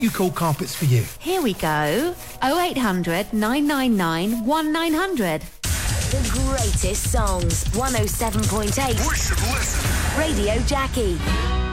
You call Carpets For You. Here we go. 0800 999 1900. The greatest songs. 107.8. We should listen. Radio Jackie.